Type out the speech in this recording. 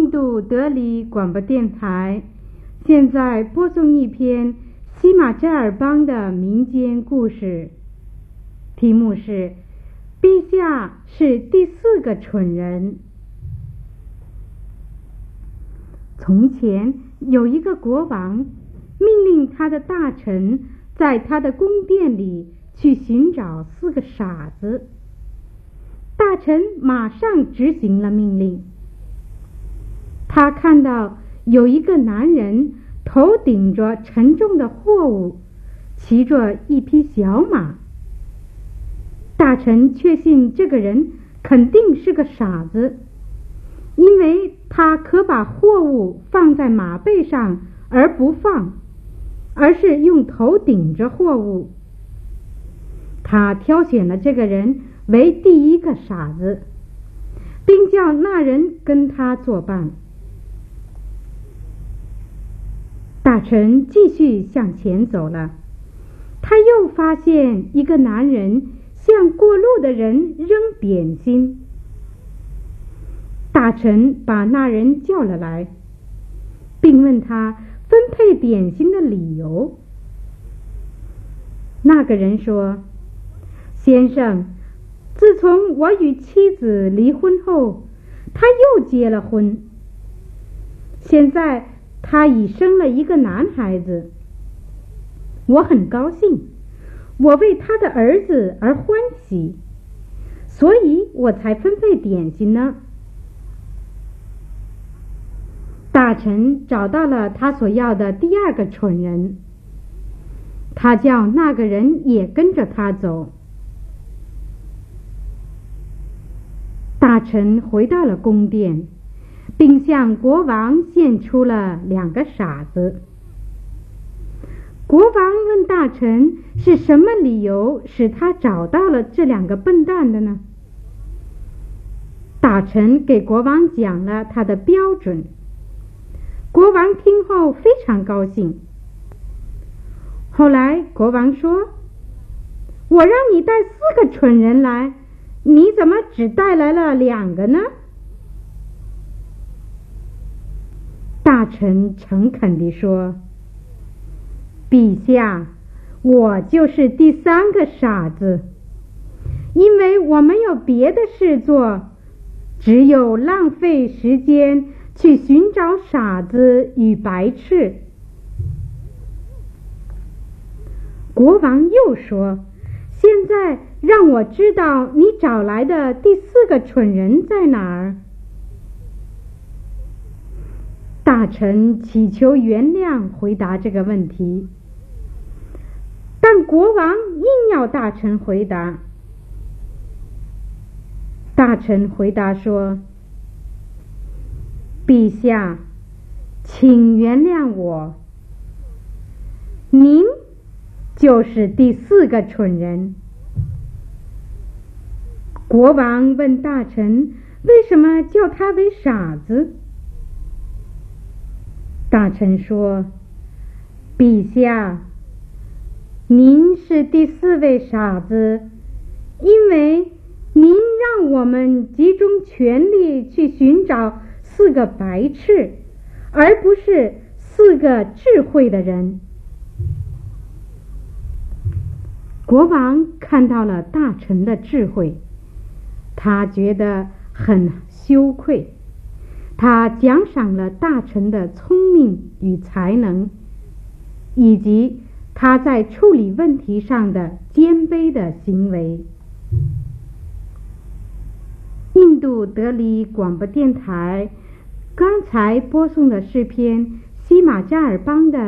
印度德里广播电台现在播送一篇西马扎尔邦的民间故事，题目是陛下是第4个蠢人。从前有一个国王，命令他的大臣在他的宫殿里去寻找4个傻子。大臣马上执行了命令。他看到有一个男人头顶着沉重的货物，骑着一匹小马。大臣确信这个人肯定是个傻子，因为他可把货物放在马背上而不放，而是用头顶着货物。他挑选了这个人为第1个傻子，并叫那人跟他作伴。大臣继续向前走了，他又发现一个男人向过路的人扔点心。大臣把那人叫了来，并问他分配点心的理由。那个人说：先生，自从我与妻子离婚后，他又结了婚。现在他已生了一个男孩子，我很高兴，我为他的儿子而欢喜，所以我才分配点心呢。大臣找到了他所要的第2个蠢人，他叫那个人也跟着他走。大臣回到了宫殿，并向国王献出了2个傻子。国王问大臣是什么理由使他找到了这2个笨蛋的呢？大臣给国王讲了他的标准。国王听后非常高兴。后来国王说：我让你带4个蠢人来，你怎么只带来了2个呢？大臣诚恳地说：陛下，我就是第3个傻子，因为我没有别的事做，只有浪费时间去寻找傻子与白痴。国王又说：现在让我知道你找来的第4个蠢人在哪儿。大臣祈求原谅回答这个问题，但国王硬要大臣回答。大臣回答说：陛下，请原谅我，您就是第4个蠢人。国王问大臣为什么叫他为傻子。大臣说：陛下，您是第4位傻子，因为您让我们集中全力去寻找4个白痴，而不是4个智慧的人。国王看到了大臣的智慧，他觉得很羞愧。他奖赏了大臣的聪明与才能，以及他在处理问题上的谦卑的行为。印度德里广播电台刚才播送的是篇西马扎尔邦的